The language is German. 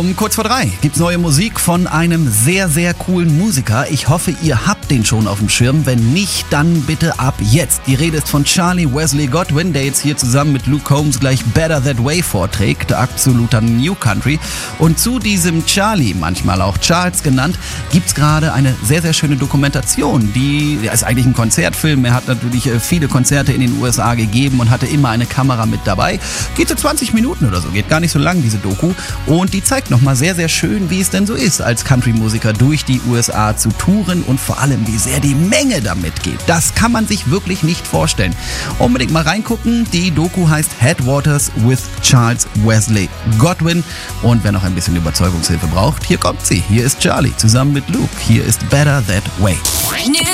Um kurz vor 3 gibt's neue Musik von einem sehr, sehr coolen Musiker. Ich hoffe, ihr habt den schon auf dem Schirm. Wenn nicht, dann bitte ab jetzt. Die Rede ist von Charlie Wesley Godwin, der jetzt hier zusammen mit Luke Combs gleich Better That Way vorträgt. Absoluter New Country. Und zu diesem Charlie, manchmal auch Charles genannt, gibt's gerade eine sehr, sehr schöne Dokumentation. Die ist eigentlich ein Konzertfilm. Er hat natürlich viele Konzerte in den USA gegeben und hatte immer eine Kamera mit dabei. Geht so 20 Minuten oder so, geht gar nicht so lang, diese Doku. Und die zeigt nochmal sehr, sehr schön, wie es denn so ist, als Country-Musiker durch die USA zu touren und vor allem, wie sehr die Menge damit geht. Das kann man sich wirklich nicht vorstellen. Unbedingt mal reingucken. Die Doku heißt Headwaters with Charles Wesley Godwin. Und wer noch ein bisschen Überzeugungshilfe braucht, hier kommt sie. Hier ist Charlie zusammen mit Luke. Hier ist Better That Way.